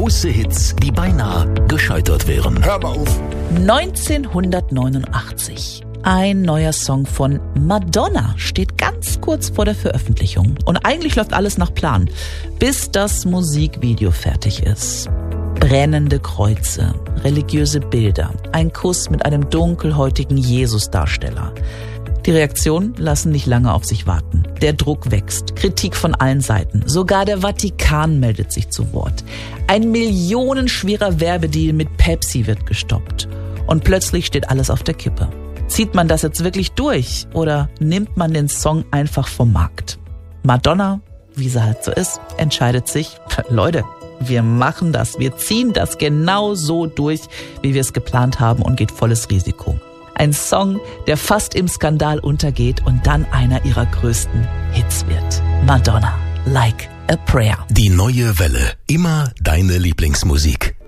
Große Hits, die beinahe gescheitert wären. Hör mal auf. 1989. Ein neuer Song von Madonna steht ganz kurz vor der Veröffentlichung. Und eigentlich läuft alles nach Plan, bis das Musikvideo fertig ist. Brennende Kreuze, religiöse Bilder, ein Kuss mit einem dunkelhäutigen Jesus-Darsteller. Die Reaktionen lassen nicht lange auf sich warten. Der Druck wächst, Kritik von allen Seiten. Sogar der Vatikan meldet sich zu Wort. Ein millionenschwerer Werbedeal mit Pepsi wird gestoppt. Und plötzlich steht alles auf der Kippe. Zieht man das jetzt wirklich durch oder nimmt man den Song einfach vom Markt? Madonna, wie sie halt so ist, entscheidet sich, Leute, wir machen das, wir ziehen das genau so durch, wie wir es geplant haben und geht volles Risiko. Ein Song, der fast im Skandal untergeht und dann einer ihrer größten Hits wird. Madonna, Like a Prayer. Die neue Welle. Immer deine Lieblingsmusik.